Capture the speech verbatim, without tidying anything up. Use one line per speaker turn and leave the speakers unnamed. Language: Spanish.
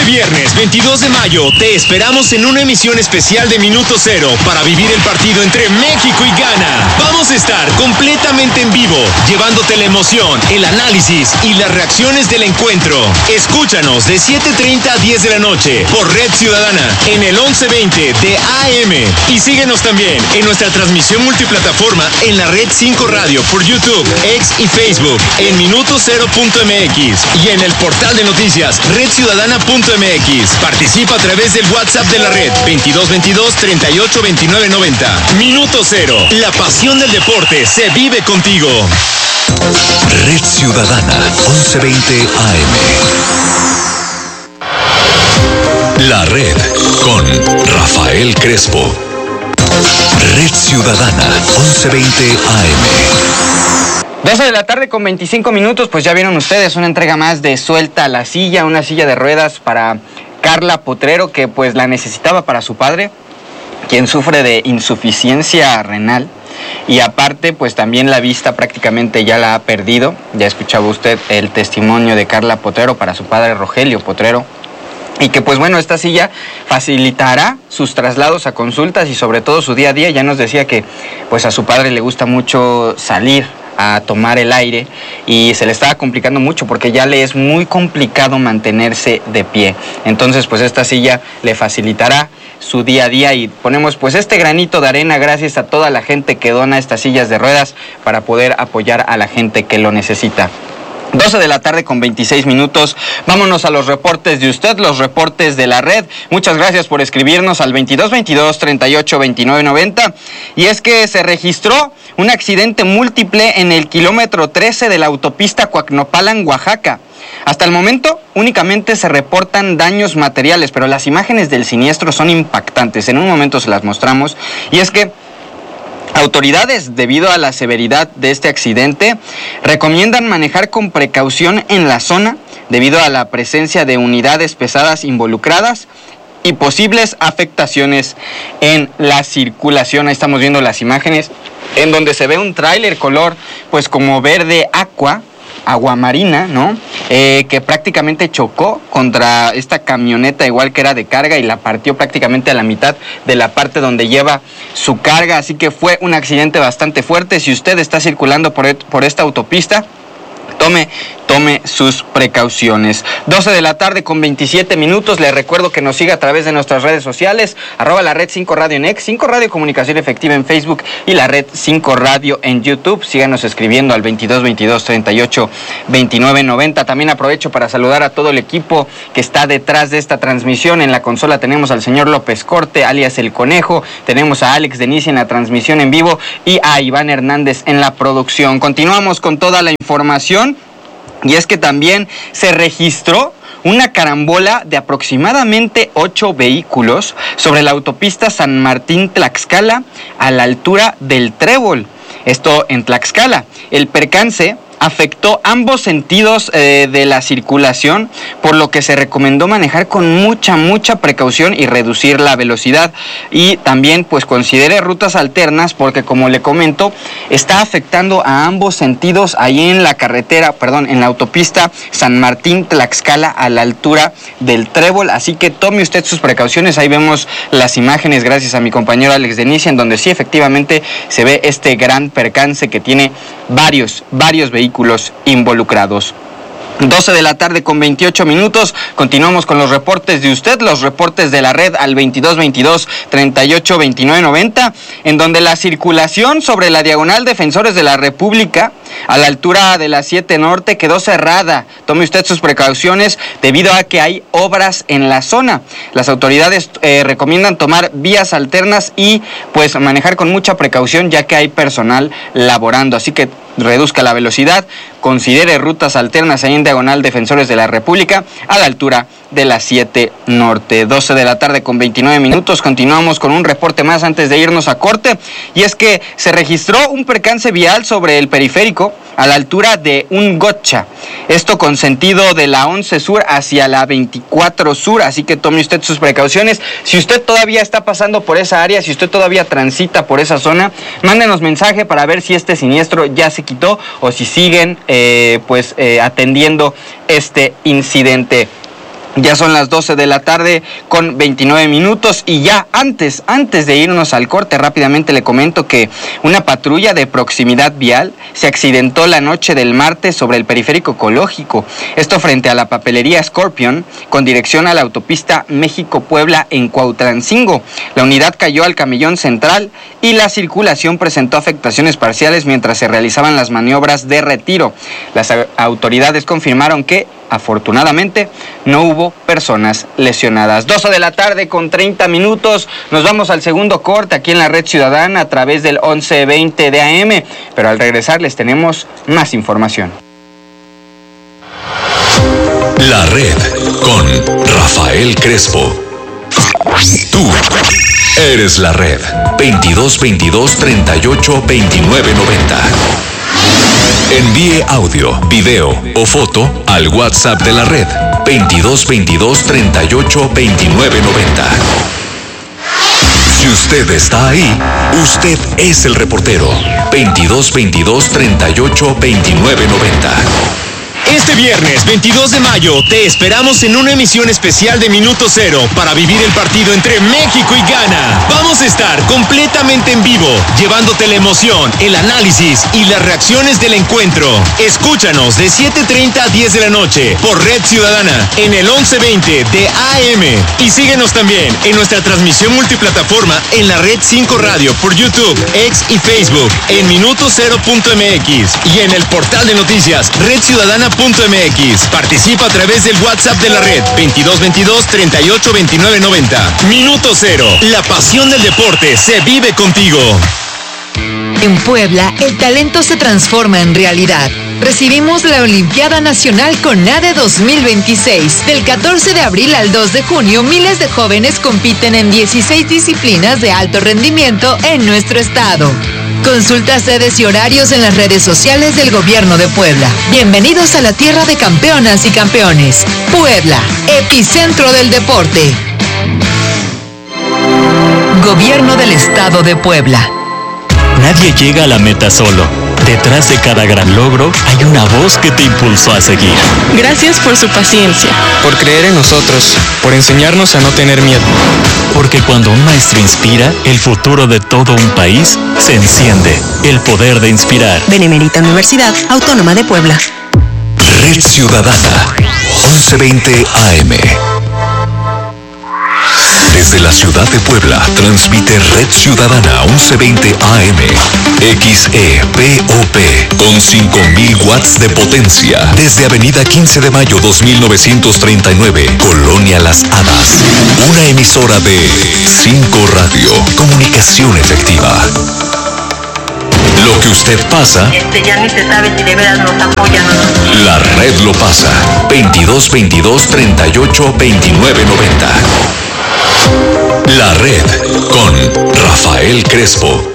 Este viernes veintidós de mayo te esperamos en una emisión especial de Minuto Cero para vivir el partido entre México y Ghana. Vamos a estar completamente en vivo, llevándote la emoción, el análisis y las reacciones del encuentro. Escúchanos de siete treinta a diez de la noche por Red Ciudadana en el once veinte de A M y síguenos también en nuestra transmisión multiplataforma en la Red cinco Radio por YouTube, X y Facebook en minuto cero punto m x y en el portal de noticias red ciudadana punto m x. Participa a través del WhatsApp de la red veintidós veintidós treinta y ocho veintinueve noventa. Minuto Cero, la pasión del deporte se vive contigo.
Red Ciudadana, once veinte A M. La Red con Rafael Crespo. Red Ciudadana, once veinte A M.
doce de la tarde con veinticinco minutos, pues ya vieron ustedes una entrega más de Suelta la Silla, una silla de ruedas para Carla Potrero, que pues la necesitaba para su padre, quien sufre de insuficiencia renal. Y aparte, pues también la vista prácticamente ya la ha perdido. Ya escuchaba usted el testimonio de Carla Potrero para su padre Rogelio Potrero. Y que pues bueno, esta silla facilitará sus traslados a consultas y sobre todo su día a día. Ya nos decía que pues a su padre le gusta mucho salir a tomar el aire y se le estaba complicando mucho porque ya le es muy complicado mantenerse de pie. Entonces pues esta silla le facilitará su día a día y ponemos pues este granito de arena gracias a toda la gente que dona estas sillas de ruedas para poder apoyar a la gente que lo necesita. doce de la tarde con veintiséis minutos. Vámonos a los reportes de usted, los reportes de la red. Muchas gracias por escribirnos al veintidós veintidós treinta y ocho veintinueve noventa. Y es que se registró un accidente múltiple en el kilómetro trece de la autopista Coacnopalan, Oaxaca. Hasta el momento únicamente se reportan daños materiales, pero las imágenes del siniestro son impactantes. En un momento se las mostramos. Y es que autoridades, debido a la severidad de este accidente, recomiendan manejar con precaución en la zona debido a la presencia de unidades pesadas involucradas y posibles afectaciones en la circulación. Ahí estamos viendo las imágenes en donde se ve un tráiler color pues como verde aqua, agua marina, ¿no? Eh, que prácticamente chocó contra esta camioneta igual que era de carga y la partió prácticamente a la mitad de la parte donde lleva su carga, así que fue un accidente bastante fuerte. Si usted está circulando por, por esta autopista, tome, tome sus precauciones. doce de la tarde con veintisiete minutos. Les recuerdo que nos siga a través de nuestras redes sociales, arroba la red cinco Radio en X, cinco Radio Comunicación Efectiva en Facebook y la red cinco Radio en YouTube. Síganos escribiendo al veintidós veintidós treinta y ocho veintinueve noventa. También aprovecho para saludar a todo el equipo que está detrás de esta transmisión. En la consola tenemos al señor López Corte, alias El Conejo, tenemos a Alex Denicia en la transmisión en vivo y a Iván Hernández en la producción. Continuamos con toda la información. Y es que también se registró una carambola de aproximadamente ocho vehículos sobre la autopista San Martín-Tlaxcala a la altura del Trébol. Esto en Tlaxcala. El percance afectó ambos sentidos eh, de la circulación, por lo que se recomendó manejar con mucha, mucha precaución y reducir la velocidad. Y también pues considere rutas alternas porque, como le comento, está afectando a ambos sentidos ahí en la carretera, perdón, en la autopista San Martín-Tlaxcala a la altura del Trébol. Así que tome usted sus precauciones. Ahí vemos las imágenes gracias a mi compañero Alex Denicia, en donde sí efectivamente se ve este gran percance que tiene varios, varios vehículos involucrados. doce de la tarde con veintiocho minutos. Continuamos con los reportes de usted, los reportes de la red al veintidós veintidós treinta y ocho veintinueve noventa, en donde la circulación sobre la diagonal Defensores de la República a la altura de la siete Norte quedó cerrada. Tome usted sus precauciones debido a que hay obras en la zona. Las autoridades eh, recomiendan tomar vías alternas y pues manejar con mucha precaución ya que hay personal laborando. Así que reduzca la velocidad, considere rutas alternas ahí en diagonal Defensores de la República a la altura de la siete Norte. doce de la tarde con veintinueve minutos. Continuamos con un reporte más antes de irnos a corte. Y es que se registró un percance vial sobre el periférico a la altura de un Gotcha. Esto con sentido de la once Sur hacia la veinticuatro Sur. Así que tome usted sus precauciones. Si usted todavía está pasando por esa área, si usted todavía transita por esa zona, mándenos mensaje para ver si este siniestro ya se quitó o si siguen eh, pues eh, atendiendo este incidente. Ya son las doce de la tarde con veintinueve minutos y ya antes, antes de irnos al corte, rápidamente le comento que una patrulla de proximidad vial se accidentó la noche del martes sobre el periférico ecológico. Esto frente a la papelería Scorpion con dirección a la autopista México-Puebla en Cuautlancingo. La unidad cayó al camellón central y la circulación presentó afectaciones parciales mientras se realizaban las maniobras de retiro. Las autoridades confirmaron que afortunadamente no hubo personas lesionadas. doce de la tarde con treinta minutos. Nos vamos al segundo corte aquí en la Red Ciudadana a través del once veinte de A M. Pero al regresar les tenemos más información.
La Red con Rafael Crespo. Tú eres la Red. veintidós veintidós treinta y ocho veintinueve noventa. Envíe audio, video o foto al WhatsApp de la Red veintidós veintidós treinta y ocho veintinueve noventa. Si usted está ahí, usted es el reportero. veintidós veintidós treinta y ocho veintinueve noventa.
Este viernes veintidós de mayo te esperamos en una emisión especial de Minuto Cero para vivir el partido entre México y Ghana. Vamos a estar completamente en vivo, llevándote la emoción, el análisis y las reacciones del encuentro. Escúchanos de siete treinta a diez de la noche por Red Ciudadana en el once veinte de A M. Y síguenos también en nuestra transmisión multiplataforma en la Red cinco Radio por YouTube, X y Facebook en minuto cero punto m x y en el portal de noticias red ciudadana punto m x. Participa a través del WhatsApp de la Red veintidós veintidós treinta y ocho veintinueve noventa. Minuto Cero, la pasión del deporte se vive contigo.
En Puebla, el talento se transforma en realidad. Recibimos la Olimpiada Nacional CONADE dos mil veintiséis. Del catorce de abril al dos de junio, miles de jóvenes compiten en dieciséis disciplinas de alto rendimiento en nuestro estado. Consulta sedes y horarios en las redes sociales del Gobierno de Puebla. Bienvenidos a la tierra de campeonas y campeones. Puebla, epicentro del deporte. Gobierno del Estado de Puebla.
Nadie llega a la meta solo. Detrás de cada gran logro hay una voz que te impulsó a seguir.
Gracias por su paciencia.
Por creer en nosotros, por enseñarnos a no tener miedo.
Porque cuando un maestro inspira, el futuro de todo un país se enciende. El poder de inspirar.
Benemérita Universidad Autónoma de Puebla.
Red Ciudadana, once veinte A M. Desde la ciudad de Puebla, transmite Red Ciudadana once veinte A M, X E P O P, con cinco mil watts de potencia, desde Avenida quince de mayo dos mil novecientos treinta y nueve, Colonia Las Hadas. Una emisora de cinco Radio, comunicación efectiva. Lo que usted pasa,
este ya ni se sabe si de veras nos apoyan o no.
La Red lo pasa, veintidós veintidós treinta y ocho veintinueve noventa. La Red con Rafael Crespo.